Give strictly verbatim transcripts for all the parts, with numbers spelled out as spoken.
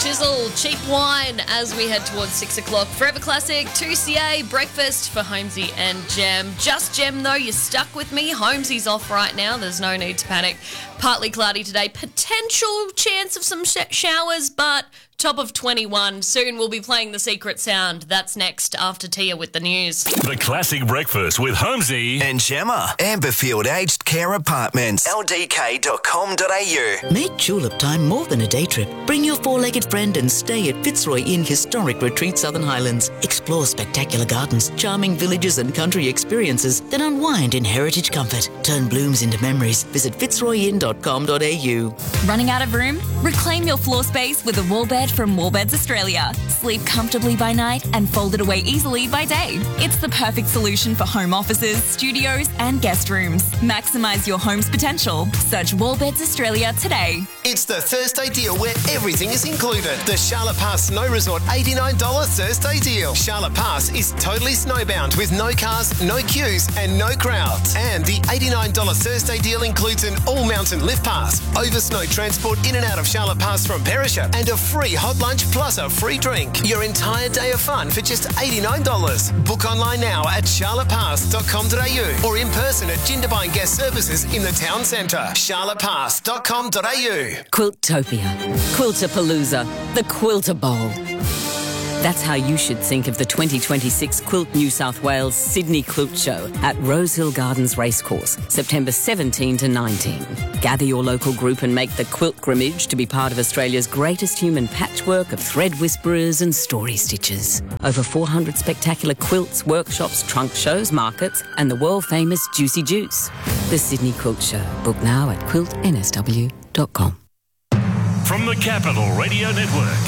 Chisel, Cheap Wine as we head towards six o'clock. Forever Classic, two C A, breakfast for Holmesy and Jem. Just Jem though, you're stuck with me. Holmesy's off right now. There's no need to panic. Partly cloudy today. Potential chance of some sh- showers, but top of twenty-one. Soon we'll be playing The Secret Sound. That's next after Tia with the news. The Classic Breakfast with Holmesy and Gemma. Amberfield Aged Care Apartments. L D K dot com dot a u. Make Julep time more than a day trip. Bring your four-legged friend and stay at Fitzroy Inn Historic Retreat Southern Highlands. Explore spectacular gardens, charming villages and country experiences, then unwind in heritage comfort. Turn blooms into memories. Visit fitzroy inn dot com dot a u. Running out of room? Reclaim your floor space with a wall bed from Wallbeds Australia. Sleep comfortably by night and fold it away easily by day. It's the perfect solution for home offices, studios and guest rooms. Maximise your home's potential. Search Wallbeds Australia today. It's the Thursday deal where everything is included. The Charlotte Pass Snow Resort eighty-nine dollars Thursday deal. Charlotte Pass is totally snowbound with no cars, no queues and no crowds. And the eighty-nine dollars Thursday deal includes an all-mountain lift pass, over snow transport in and out of Charlotte Pass from Perisher, and a free hot lunch plus a free drink. Your entire day of fun for just eighty-nine dollars. Book online now at charlotte pass dot com dot a u or in person at Jindabyne Guest Services in the town centre. charlotte pass dot com dot a u. Quiltopia, Quiltapalooza, the Quilter Bowl. That's how you should think of the twenty twenty-six Quilt New South Wales Sydney Quilt Show at Rosehill Gardens Racecourse, September seventeenth to nineteenth. Gather your local group and make the quilt grimmage to be part of Australia's greatest human patchwork of thread whisperers and story stitchers. Over four hundred spectacular quilts, workshops, trunk shows, markets, and the world-famous Juicy Juice. The Sydney Quilt Show. Book now at quilt n s w dot com. From the Capital Radio Network.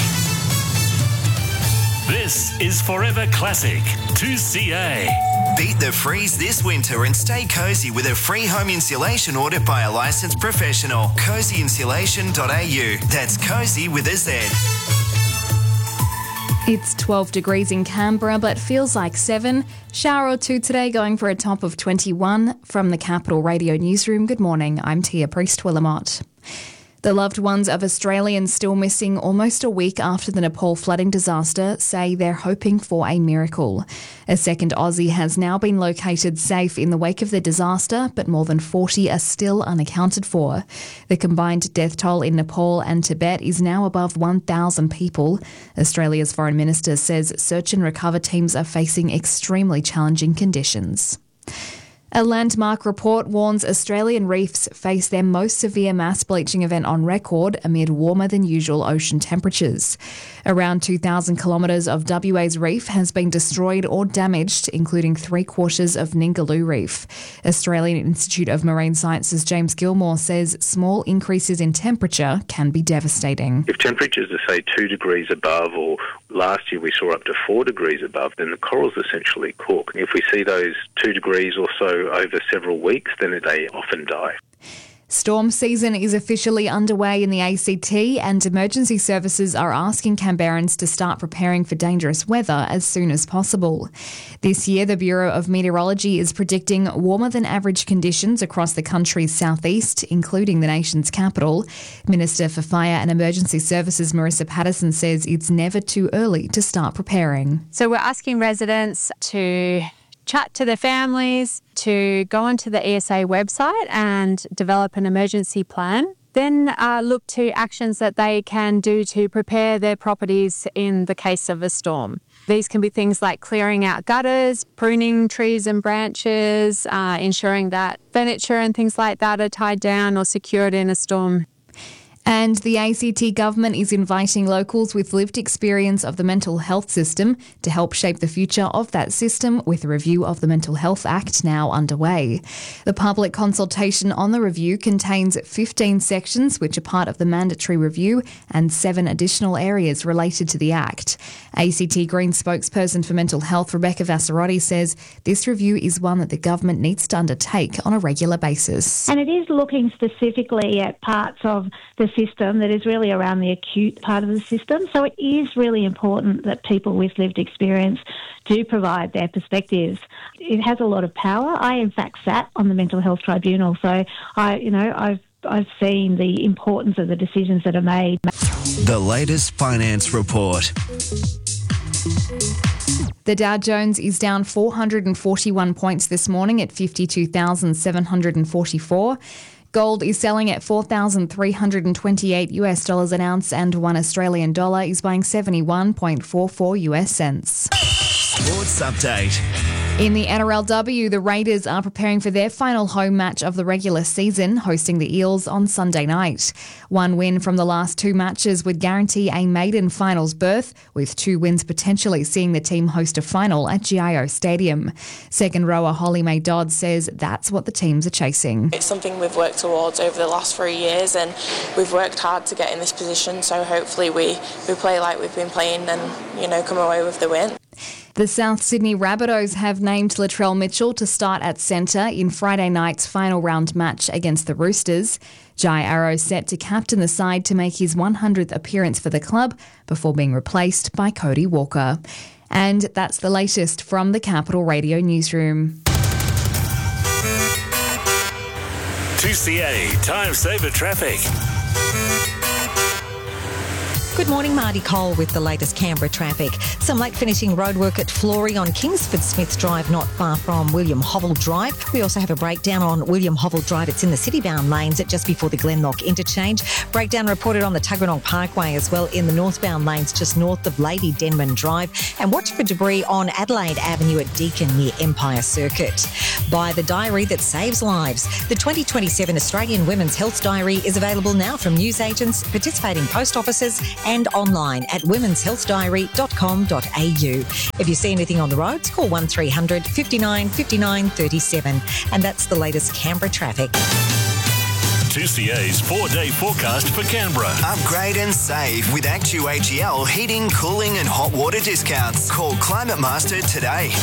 This is Forever Classic two C A. Beat the freeze this winter and stay cosy with a free home insulation order by a licensed professional. cozy insulation dot a u. That's cozy with a Z. It's twelve degrees in Canberra, but feels like seven. Shower or two today, going for a top of twenty-one. From the Capital Radio Newsroom, good morning. I'm Tia Priest-Willamott. The loved ones of Australians still missing almost a week after the Nepal flooding disaster say they're hoping for a miracle. A second Aussie has now been located safe in the wake of the disaster, but more than forty are still unaccounted for. The combined death toll in Nepal and Tibet is now above one thousand people. Australia's Foreign Minister says search and recover teams are facing extremely challenging conditions. A landmark report warns Australian reefs face their most severe mass bleaching event on record amid warmer than usual ocean temperatures. Around two thousand kilometres of W A's reef has been destroyed or damaged, including three quarters of Ningaloo Reef. Australian Institute of Marine Sciences James Gilmore says small increases in temperature can be devastating. If temperatures are, say, two degrees above, or last year we saw up to four degrees above, then the corals essentially cook. If we see those two degrees or so over several weeks, then they often die. Storm season is officially underway in the A C T, and emergency services are asking Canberrans to start preparing for dangerous weather as soon as possible. This year, the Bureau of Meteorology is predicting warmer than average conditions across the country's southeast, including the nation's capital. Minister for Fire and Emergency Services Marissa Patterson says it's never too early to start preparing. So we're asking residents to chat to their families, to go onto the E S A website and develop an emergency plan. Then uh, look to actions that they can do to prepare their properties in the case of a storm. These can be things like clearing out gutters, pruning trees and branches, uh, ensuring that furniture and things like that are tied down or secured in a storm. And the A C T government is inviting locals with lived experience of the mental health system to help shape the future of that system, with a review of the Mental Health Act now underway. The public consultation on the review contains fifteen sections which are part of the mandatory review and seven additional areas related to the Act. A C T Green spokesperson for mental health Rebecca Vassarotti says this review is one that the government needs to undertake on a regular basis. And it is looking specifically at parts of the system that is really around the acute part of the system. So it is really important that people with lived experience do provide their perspectives. It has a lot of power. I, in fact, sat on the Mental Health Tribunal, so I, you know, I've I've seen the importance of the decisions that are made. The latest finance report. The Dow Jones is down four hundred forty-one points this morning at fifty-two thousand seven hundred forty-four. Gold is selling at four thousand three hundred twenty-eight US dollars an ounce, and one Australian dollar is buying seventy-one point four four US cents. Sports update. In the N R L W, the Raiders are preparing for their final home match of the regular season, hosting the Eels on Sunday night. One win from the last two matches would guarantee a maiden finals berth, with two wins potentially seeing the team host a final at G I O Stadium. Second rower Holly May Dodd says that's what the teams are chasing. It's something we've worked towards over the last three years and we've worked hard to get in this position, so hopefully we, we play like we've been playing and, you know, come away with the win. The South Sydney Rabbitohs have named Latrell Mitchell to start at centre in Friday night's final round match against the Roosters. Jai Arrow set to captain the side to make his one hundredth appearance for the club before being replaced by Cody Walker. And that's the latest from the Capital Radio newsroom. two C A Time Saver Traffic. Good morning, Marty Cole with the latest Canberra traffic. Some late finishing roadwork at Flory on Kingsford Smith Drive, not far from William Hovell Drive. We also have a breakdown on William Hovell Drive. It's in the city-bound lanes at just before the Glenlock interchange. Breakdown reported on the Tuggeranong Parkway as well in the northbound lanes just north of Lady Denman Drive. And watch for debris on Adelaide Avenue at Deakin near Empire Circuit. By the diary that saves lives. The twenty twenty-seven Australian Women's Health Diary is available now from newsagents, participating post offices and online at womens health diary dot com dot a u. If you see anything on the roads, call one three hundred fifty-nine fifty-nine thirty-seven. And that's the latest Canberra traffic. two C A's four-day forecast for Canberra. Upgrade and save with Actu H E L heating, cooling and hot water discounts. Call Climate Master today.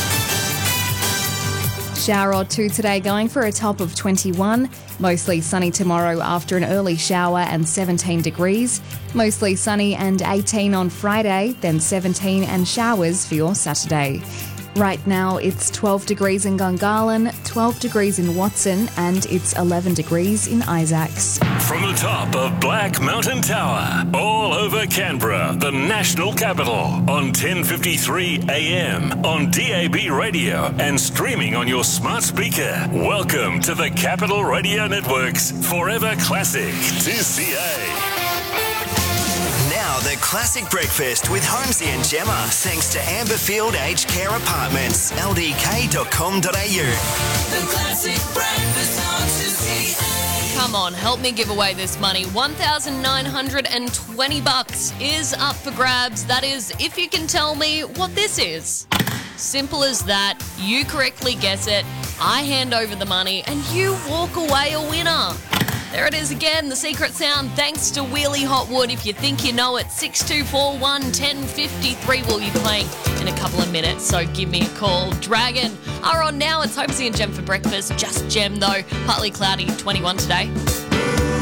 Shower or two today, going for a top of twenty-one. Mostly sunny tomorrow after an early shower and seventeen degrees. Mostly sunny and eighteen on Friday, then seventeen and showers for your Saturday. Right now it's twelve degrees in Gungahlin, twelve degrees in Watson, and it's eleven degrees in Isaacs. From the top of Black Mountain Tower, all over Canberra, the national capital, on ten fifty-three A M, on D A B radio, and streaming on your smart speaker. Welcome to the Capital Radio Network's Forever Classic two C A. Now the Classic Breakfast with Holmesy and Gemma, thanks to Amberfield Aged Care Apartments, L D K dot com dot a u. The Classic Breakfast on two C A. Come on, help me give away this money. one thousand nine hundred twenty bucks is up for grabs. That is, if you can tell me what this is. Simple as that. You correctly guess it, I hand over the money, and you walk away a winner. There it is again, the secret sound, thanks to Wheelie Hotwood. If you think you know it, six two four one, one zero five three will be playing in a couple of minutes, so give me a call. Dragon are on now. It's Holmesy and Gem for breakfast. Just Gem though, partly cloudy, twenty-one today.